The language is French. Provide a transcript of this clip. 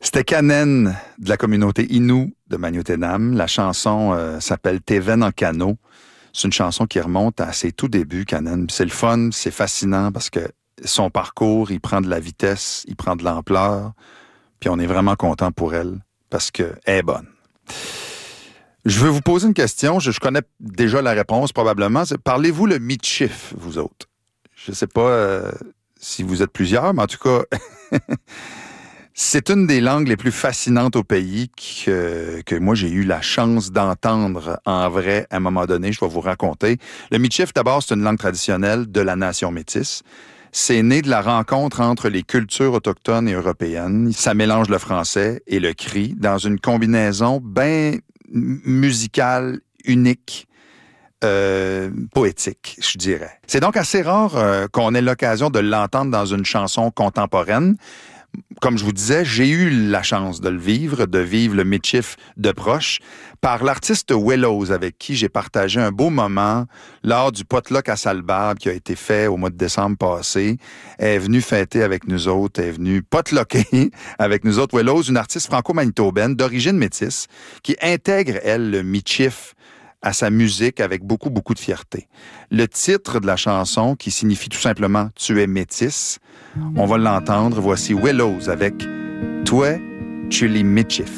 C'était Kanen de la communauté Innu de Magnotenam. La chanson s'appelle Teven en canot. C'est une chanson qui remonte à ses tout débuts, Kanen. C'est le fun, c'est fascinant parce que son parcours, il prend de la vitesse, il prend de l'ampleur. Puis on est vraiment content pour elle parce qu'elle est bonne. Je veux vous poser une question. Je connais déjà la réponse probablement. Parlez-vous le Michif, vous autres? Je ne sais pas si vous êtes plusieurs, mais en tout cas, c'est une des langues les plus fascinantes au pays que moi j'ai eu la chance d'entendre en vrai à un moment donné. Je vais vous raconter. Le Michif, d'abord, c'est une langue traditionnelle de la nation métisse. C'est né de la rencontre entre les cultures autochtones et européennes. Ça mélange le français et le cri dans une combinaison bien musicale, unique, poétique, je dirais. C'est donc assez rare qu'on ait l'occasion de l'entendre dans une chanson contemporaine. Comme je vous disais, j'ai eu la chance de vivre le Michif de proche, par l'artiste Willows, avec qui j'ai partagé un beau moment lors du potluck à Salbarbe qui a été fait au mois de décembre passé. Elle est venue fêter avec nous autres, elle est venue potlucker avec nous autres. Willows, une artiste franco-manitobaine d'origine métisse, qui intègre, elle, le Michif à sa musique avec beaucoup, beaucoup de fierté. Le titre de la chanson, qui signifie tout simplement « Tu es métisse », on va l'entendre. Voici Willows avec « Toi, tu es Michif ».